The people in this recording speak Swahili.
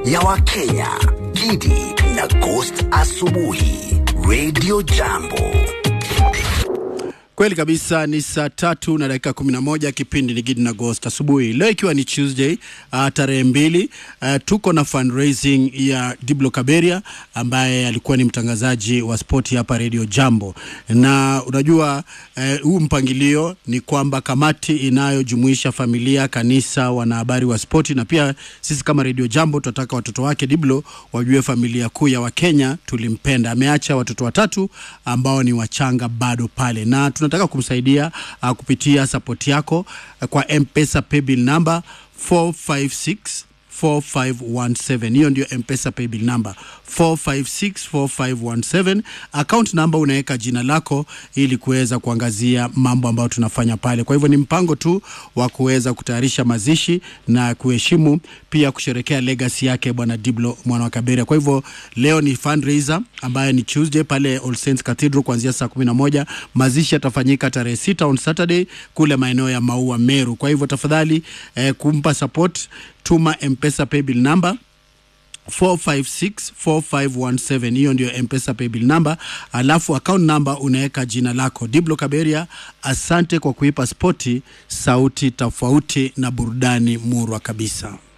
ya Wakenya, Gidi na Ghost asubuhi, Radio Jambo. Kweli kabisa, ni saa 3:11, kipindi ni Gidi na Ghost asubuhi. Leo ikiwa ni Tuesday, tarehe 2, tuko na fundraising ya Diblo Kaberia ambaye alikuwa ni mtangazaji wa spoti hapa Radio Jambo. Na unajua huu mpangilio ni kwamba kamati inayojumuisha familia, kanisa, wanahabari wa spoti na pia sisi kama Radio Jambo tunataka watoto wake Diblo wajue familia kuu ya Wakenya tulimpenda. Ameacha watoto 3 ambao ni wachanga bado pale, na tunataka kumsaidia kupitia support yako kwa M-Pesa paybill number 4564517. Hiyo ndio M-Pesa paybill number 4564517. Account number unaweka jina lako ili kuweza kuangazia mambo ambayo tunafanya pale. Kwa hivyo ni mpango tu wa kuweza kutayarisha mazishi na kuheshimu pia kusherekea legacy yake bwana Diblo mwana wa Kaberia. Kwa hivyo leo ni fundraiser ambayo ni Tuesday pale All Saints Cathedral kuanzia saa 11. Mazishi yatafanyika tarehe 6 on Saturday kule maeneo ya Maua Meru. Kwa hivyo tafadhali kumpa support, tuma M-Pesa paybill number 4564517. Hiyo ndio M-Pesa paybill number. Alafu account number unaweka jina lako. Diblo Kaberia, asante kwa kuipa spoti sauti tofauti na burudani murwa kabisa.